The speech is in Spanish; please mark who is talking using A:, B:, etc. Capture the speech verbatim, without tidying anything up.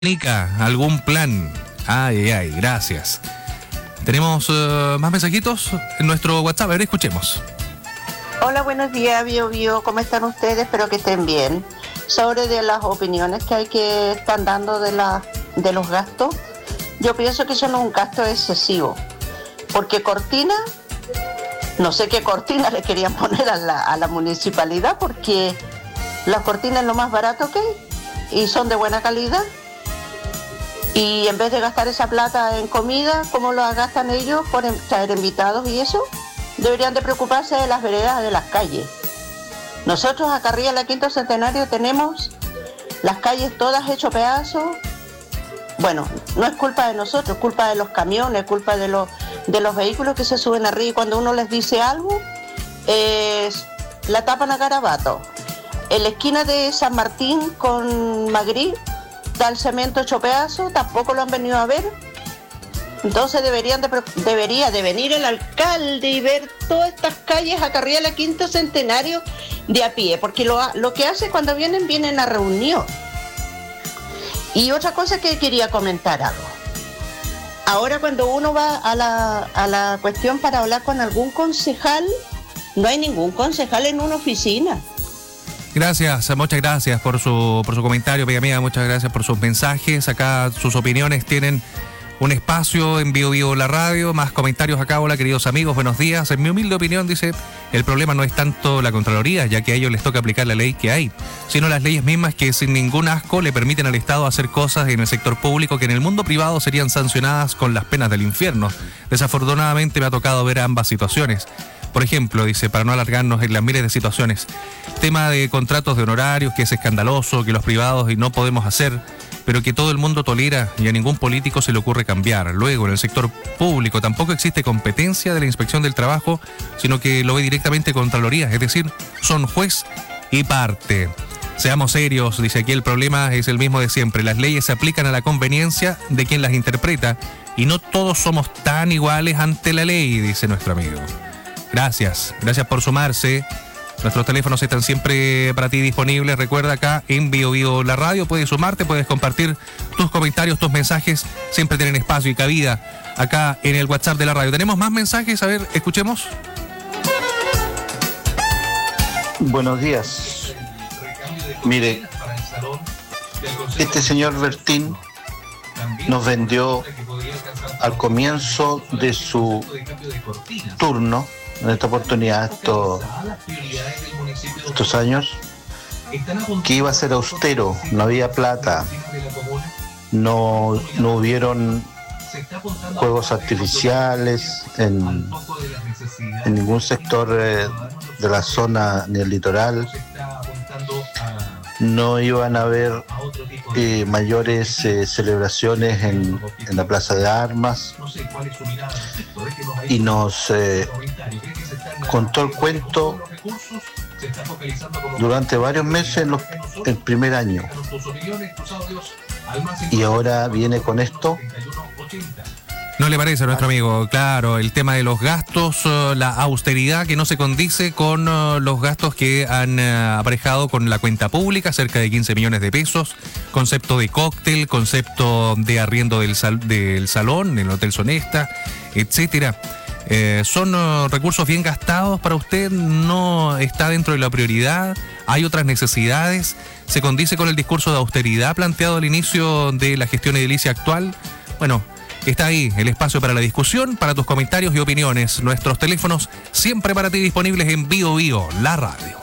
A: Nica, algún plan. Ay, ay, gracias. Tenemos uh, más mensajitos en nuestro WhatsApp. A ver, escuchemos.
B: Hola, buenos días, Bio Bio. ¿Cómo están ustedes? Espero que estén bien. Sobre de las opiniones que hay que están dando de, la, de los gastos, yo pienso que eso no es un gasto excesivo. Porque cortina, no sé qué cortina le querían poner a la, a la municipalidad, porque las cortinas es lo más barato que hay y son de buena calidad. Y en vez de gastar esa plata en comida, como lo gastan ellos por traer invitados y eso, deberían de preocuparse de las veredas de las calles. Nosotros acá arriba en la Quinto Centenario tenemos las calles todas hechas pedazos. Bueno, no es culpa de nosotros, es culpa de los camiones, es culpa de los, de los vehículos que se suben arriba y cuando uno les dice algo, eh, la tapan a garabato. En la esquina de San Martín con Magrí, está el cemento hecho pedazo, tampoco lo han venido a ver. Entonces deberían de, debería de venir el alcalde y ver todas estas calles acá arriba de la Quinto Centenario de a pie, porque lo, lo que hace cuando vienen, vienen a reunión. Y otra cosa que quería comentar algo. Ahora cuando uno va a la, a la cuestión para hablar con algún concejal, no hay ningún concejal en una oficina.
A: Gracias, muchas gracias por su por su comentario, amiga mía, muchas gracias por sus mensajes. Acá sus opiniones tienen un espacio en Bio Bio la radio, más comentarios acá. Hola queridos amigos, buenos días. En mi humilde opinión, dice, el problema no es tanto la Contraloría, ya que a ellos les toca aplicar la ley que hay, sino las leyes mismas que sin ningún asco le permiten al Estado hacer cosas en el sector público que en el mundo privado serían sancionadas con las penas del infierno. Desafortunadamente me ha tocado ver ambas situaciones. Por ejemplo, dice, para no alargarnos en las miles de situaciones, tema de contratos de honorarios, que es escandaloso, que los privados y no podemos hacer, pero que todo el mundo tolera y a ningún político se le ocurre cambiar. Luego, en el sector público tampoco existe competencia de la inspección del trabajo, sino que lo ve directamente Contraloría, es decir, son juez y parte. Seamos serios, dice aquí, el problema es el mismo de siempre. Las leyes se aplican a la conveniencia de quien las interpreta y no todos somos tan iguales ante la ley, dice nuestro amigo. Gracias, gracias por sumarse. Nuestros teléfonos están siempre para ti disponibles. Recuerda, acá en Bio Bio la radio puedes sumarte, puedes compartir tus comentarios, tus mensajes. Siempre tienen espacio y cabida acá en el WhatsApp de la radio. Tenemos más mensajes, a ver, escuchemos.
C: Buenos días. Mire, este señor Bertín nos vendió al comienzo de su turno, en esta oportunidad, estos, estos años, que iba a ser austero, no había plata, no, no hubieron juegos artificiales en, en ningún sector eh, de la zona ni el litoral, no iban a haber eh, mayores eh, celebraciones en, en la Plaza de Armas, y nos eh, contó el cuento durante varios meses en los, el primer año, y ahora viene con esto.
A: ¿No le parece a nuestro amigo? Claro, el tema de los gastos, la austeridad que no se condice con los gastos que han aparejado con la cuenta pública, cerca de quince millones de pesos, concepto de cóctel, concepto de arriendo del, sal, del salón, en el Hotel Sonesta, etcétera. Eh, ¿Son uh, recursos bien gastados para usted? ¿No está dentro de la prioridad? ¿Hay otras necesidades? ¿Se condice con el discurso de austeridad planteado al inicio de la gestión edilicia actual? Bueno, está ahí el espacio para la discusión, para tus comentarios y opiniones. Nuestros teléfonos siempre para ti disponibles en Bio Bio la radio.